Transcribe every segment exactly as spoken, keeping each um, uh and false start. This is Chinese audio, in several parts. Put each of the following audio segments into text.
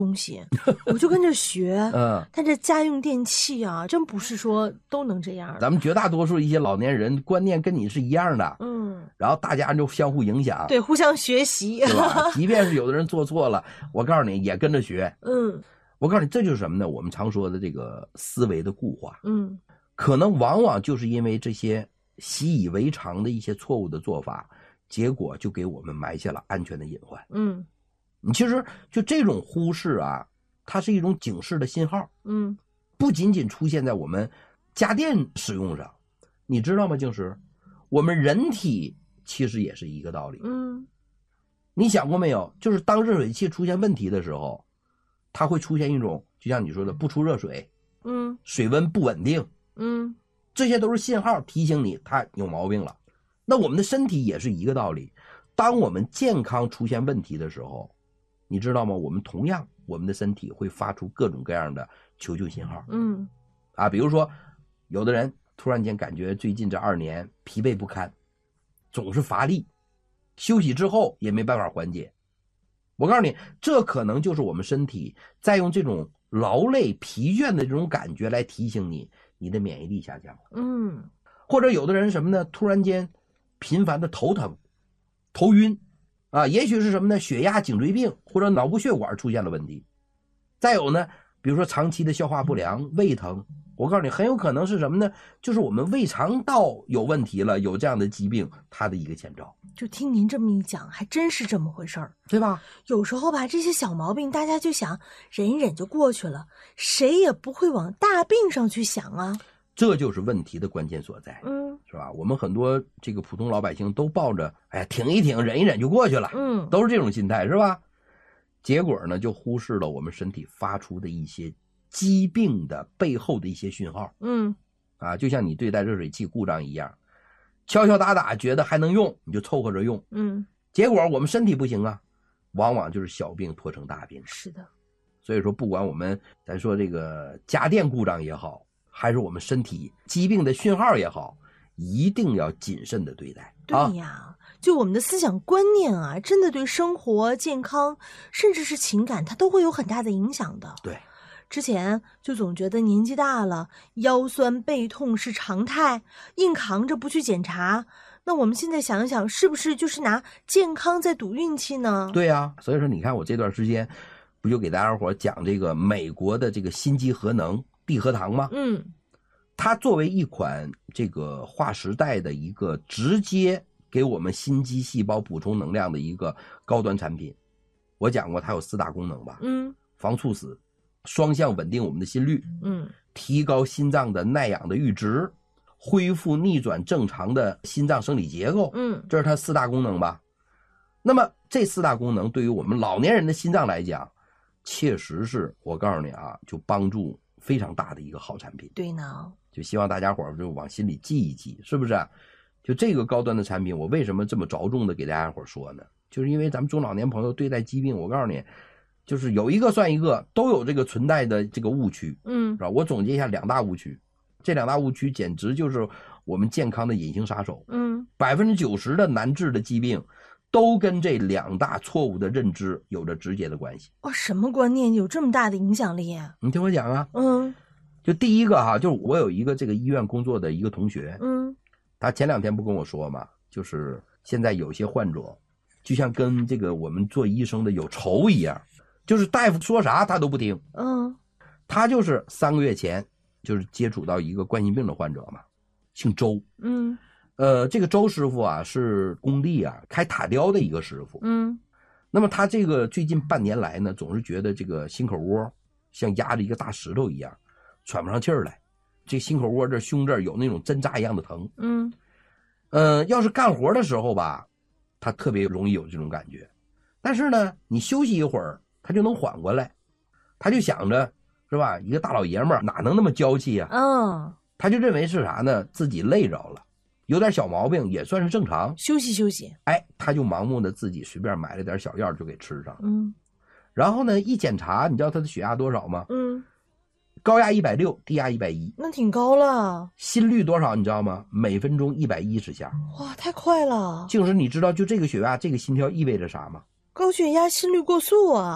东西，我就跟着学。 嗯， 但这家用电器啊，真不是说都能这样的。 咱们绝大多数一些老年人观念跟你是一样的， 嗯， 然后大家就相互影响， 对，互相学习， 对吧？即便是有的人做错了，我告诉你也跟着学。 嗯， 我告诉你，这就是什么呢？我们常说的这个思维的固化。 嗯， 可能往往就是因为这些习以为常的一些错误的做法，结果就给我们埋下了安全的隐患。 嗯， 你其实就这种忽视啊，它是一种警示的信号。 嗯， 不仅仅出现在我们家电使用上，你知道吗？静石，我们人体其实也是一个道理。 嗯， 你想过没有？就是当热水器出现问题的时候，它会出现一种，就像你说的，不出热水， 嗯， 水温不稳定， 嗯， 这些都是信号提醒你它有毛病了。那我们的身体也是一个道理，当我们健康出现问题的时候，你知道吗？我们同样，我们的身体会发出各种各样的求救信号。 嗯， 啊，比如说，有的人突然间感觉最近这二年疲惫不堪，总是乏力，休息之后也没办法缓解。我告诉你，这可能就是我们身体在用这种劳累、疲倦的这种感觉来提醒你，你的免疫力下降了。 嗯， 或者有的人什么呢？突然间频繁的头疼、头晕，啊，也许是什么呢？血压、颈椎病或者脑部血管出现了问题。再有呢，比如说长期的消化不良、胃疼，我告诉你，很有可能是什么呢？就是我们胃肠道有问题了，有这样的疾病，它的一个前兆。 就听您这么一讲，还真是这么回事儿， 对吧？ 有时候吧，这些小毛病大家就想忍一忍就过去了，谁也不会往大病上去想啊。 这就是问题的关键所在， 嗯， 是吧？我们很多这个普通老百姓都抱着，哎呀，挺一挺，忍一忍就过去了， 嗯， 都是这种心态，是吧？结果呢，就忽视了我们身体发出的一些疾病的背后的一些讯号。 嗯， 啊，就像你对待热水器故障一样，敲敲打打觉得还能用，你就凑合着用， 嗯， 结果我们身体不行啊，往往就是小病拖成大病。 是的。 所以说，不管我们咱说这个家电故障也好，还是我们身体疾病的讯号也好，一定要谨慎的对待。 对呀、啊，就我们的思想观念啊，真的对生活、健康，甚至是情感，它都会有很大的影响的。 对， 之前就总觉得年纪大了，腰酸背痛是常态，硬扛着不去检查。那我们现在想一想，是不是就是拿健康在赌运气呢？ 对呀、啊，所以说你看我这段时间不就给大家伙讲这个美国的这个心肌核能地核糖吗？ 嗯， 它作为一款这个划时代的一个直接给我们心肌细胞补充能量的一个高端产品，我讲过它有四大功能吧？ 嗯， 防猝死，双向稳定我们的心率， 嗯， 提高心脏的耐氧的阈值，恢复逆转正常的心脏生理结构， 嗯， 这是它四大功能吧？那么这四大功能对于我们老年人的心脏来讲，确实是我告诉你啊，就帮助非常大的一个好产品。 对呢， 就希望大家伙儿就往心里记一记，是不是？就这个高端的产品，我为什么这么着重的给大家伙儿说呢？就是因为咱们中老年朋友对待疾病，我告诉你，就是有一个算一个，都有这个存在的这个误区， 嗯， 是吧？我总结一下两大误区，这两大误区简直就是我们健康的隐形杀手。 嗯， 百分之九十的难治的疾病，都跟这两大错误的认知有着直接的关系。 哇，什么观念有这么大的影响力啊？ 你听我讲啊， 嗯， 就第一个哈，就是我有一个这个医院工作的一个同学， 嗯， 他前两天不跟我说嘛，就是现在有些患者，就像跟这个我们做医生的有仇一样，就是大夫说啥他都不听。 嗯， 他就是三个月前就是接触到一个冠心病的患者嘛，姓周， 嗯， 呃，这个周师傅啊是工地啊开塔吊的一个师傅， 嗯， 那么他这个最近半年来呢，总是觉得这个心口窝像压着一个大石头一样，喘不上气儿来，这心口窝这胸这儿有那种针扎一样的疼。 嗯， 呃，要是干活的时候吧，他特别容易有这种感觉，但是呢，你休息一会儿，他就能缓过来。他就想着，是吧？一个大老爷们儿哪能那么娇气啊？ 嗯， 他就认为是啥呢？自己累着了，有点小毛病也算是正常， 休息休息。 哎，他就盲目的自己随便买了点小药就给吃上了。 嗯， 然后呢，一检查，你知道他的血压多少吗？ 嗯， 高压一百六，低压一百一， 那挺高了。 心率多少你知道吗？每分钟一百一十下。 哇，太快了！ 静时，你知道就这个血压、这个心跳意味着啥吗？ 高血压、心率过速啊。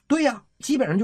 对呀，基本上就